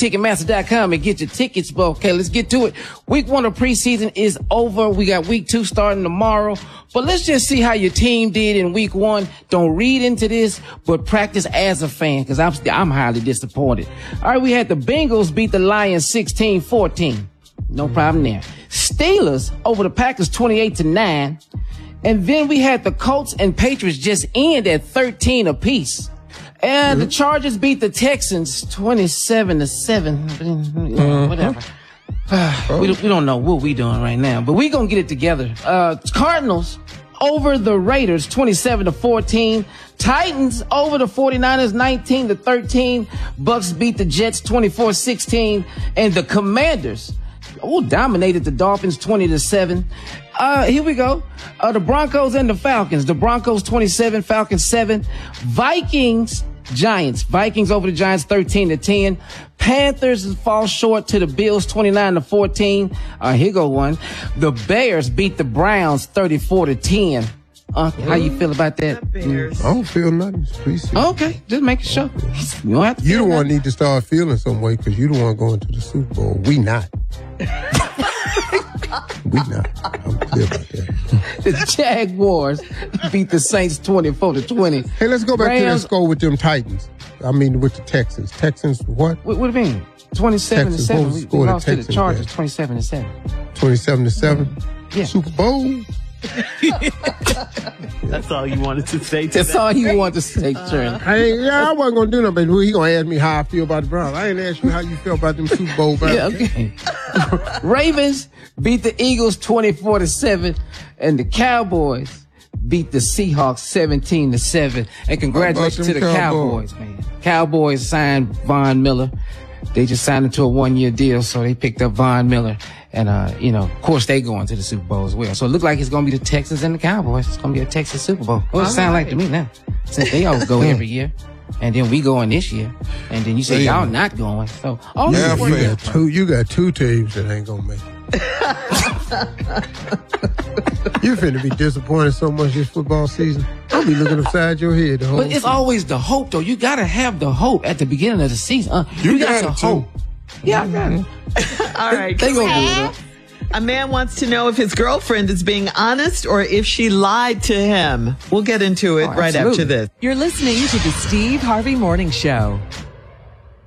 Ticketmaster.com and get your tickets. But okay, let's get to it. Week 1 of preseason is over. We got week 2 starting tomorrow. But let's just see how your team did in week 1. Don't read into this, but practice as a fan, because I'm highly disappointed. All right, we had the Bengals beat the Lions 16-14. No problem there. Steelers over the Packers 28-9. And then we had the Colts and Patriots just end at 13 apiece. And the Chargers beat the Texans 27-7. Whatever. We don't know what we doing right now, but we gonna get it together. Cardinals over the Raiders 27-14. Titans over the 49ers 19-13. Bucks beat the Jets 24-16. And the Commanders dominated the Dolphins 20-7. Here we go. The Broncos and the Falcons. The Broncos 27, Falcons 7. Giants over the Giants 13-10. Panthers fall short to the Bills 29-14. Here go one. The Bears beat the Browns 34-10. How you feel about that? Bears. I don't feel nothing. Okay, just making sure. You don't have to. You the one need to start feeling some way, because you the one going to the Super Bowl. We not. We not. I'm clear about that. The Jaguars beat the Saints 24-20. Hey, let's go back to that score with them Titans. I mean, with the Texans. Texans, what? What do you mean? 27-7. We lost to the Chargers 27-7. 27-7? Yeah. Super Bowl? That's all you wanted to say today. That's all you wanted to say, Shirley. I wasn't going to do nothing, but he going to ask me how I feel about the Browns. I ain't ask you how you feel about them Super Bowl Browns. Yeah, okay. Ravens beat the Eagles 24-7, and the Cowboys beat the Seahawks 17-7. And congratulations to the Cowboys, man. Cowboys signed Von Miller. They just signed him to a 1-year deal, so they picked up Von Miller. And, of course, they going to the Super Bowl as well. So it looks like it's going to be the Texans and the Cowboys. It's going to be a Texas Super Bowl. Well, it sounds like to me now, since they always go every year. And then we going this year. And then you say y'all not going. So, you got 2 teams that ain't going to make it. You finna be disappointed so much this football season. I'll be looking upside your head the whole But it's season. always the hope, though. You got to have the hope at the beginning of the season. You got the hope. Yeah, I got it. All right. They gonna do it. A man wants to know if his girlfriend is being honest or if she lied to him. We'll get into it right after this. You're listening to the Steve Harvey Morning Show.